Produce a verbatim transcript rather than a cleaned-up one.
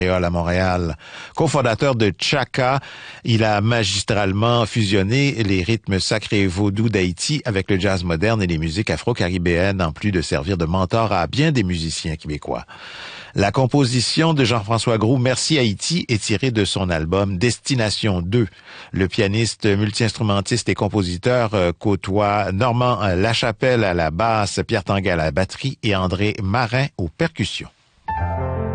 à Montréal. Cofondateur de Chaka, il a magistralement fusionné les rythmes sacrés vaudous d'Haïti avec le jazz moderne et les musiques afro-caribéennes, en plus de servir de mentor à bien des musiciens québécois. La composition de Jean-François Groulx, Merci Haïti, est tirée de son album Destination deux. Le pianiste multi-instrumentiste et compositeur côtoie Normand Lachapelle à la basse, Pierre Tanguay à la batterie et André Marin aux percussions.